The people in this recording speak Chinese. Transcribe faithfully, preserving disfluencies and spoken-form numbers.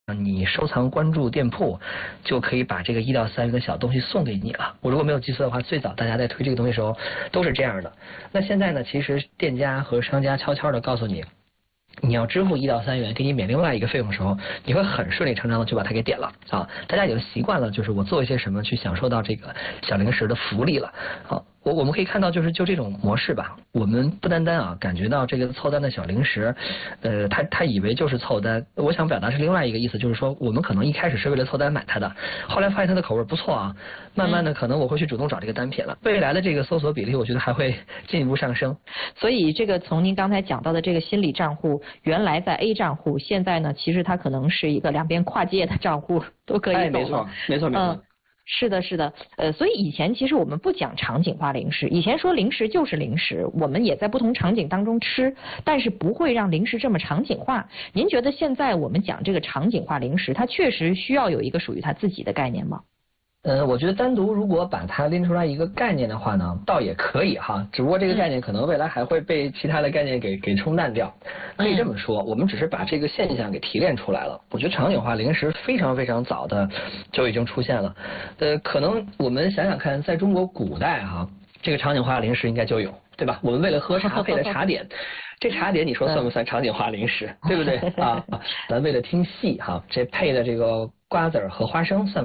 你收藏关注店铺，就可以把这个一到三元的小东西送给你了。我如果没有记错的话，最早大家在推这个东西的时候都是这样的。那现在呢，其实店家和商家悄悄的告诉你，你要支付一到三元，给你免另外一个费用的时候，你会很顺理成章的就把它给点了啊。大家已经习惯了，就是我做一些什么去享受到这个小零食的福利了。好，我我们可以看到，就是就这种模式吧，我们不单单啊感觉到这个凑单的小零食，呃，他他以为就是凑单。我想表达是另外一个意思，就是说我们可能一开始是为了凑单买它的，后来发现它的口味不错啊，慢慢的可能我会去主动找这个单品了。未来的这个搜索比例，我觉得还会进一步上升。 所以这个从您刚才讲到的这个心理账户，原来在 A 账户，现在呢，其实它可能是一个两边跨界的账户，都可以走了。 哎，没错，没错，没错。 嗯是的，是的，呃，所以以前其实我们不讲场景化零食，以前说零食就是零食，我们也在不同场景当中吃，但是不会让零食这么场景化。您觉得现在我们讲这个场景化零食，它确实需要有一个属于它自己的概念吗？ 呃，我觉得单独如果把它拎出来一个概念的话呢，倒也可以哈，只不过这个概念可能未来还会被其他的概念给给冲淡掉。可以这么说，我们只是把这个现象给提炼出来了。我觉得场景化零食非常非常早的就已经出现了。呃，可能我们想想看，在中国古代哈，这个场景化零食应该就有，对吧？我们为了喝茶配的茶点。这茶点你说算不算场景化零食，对不对啊？咱为了听戏哈，这配的这个瓜子儿和花生算。